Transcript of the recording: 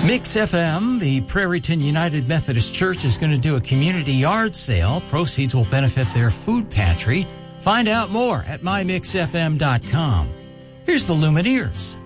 Mix FM, the Prairieton United Methodist Church, is going to do a community yard sale. Proceeds will benefit their food pantry. Find out more at mymixfm.com. Here's the Lumineers.